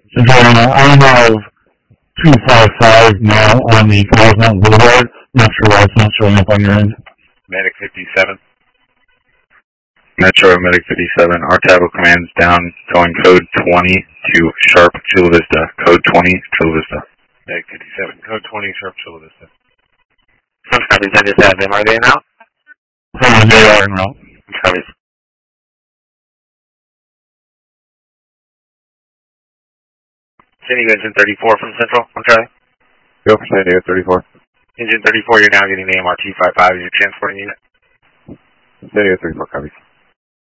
I have 255 now on the Forest Mountain Boulevard. Not sure why it's not showing up on your end. Medic 57. Metro Medic 57. Our Tabo command's down, going code 20 to Sharp Chula Vista. Code 20, Chula Vista. Medic 57. Code 20, Sharp Chula Vista. Some copies, I just have them. Are they now? They are en route. Copies. San Diego Engine 34 from Central. Okay. Go for San Diego 34. Engine 34, you're now getting the MRT 55 as your transporting unit. San Diego 34 copies.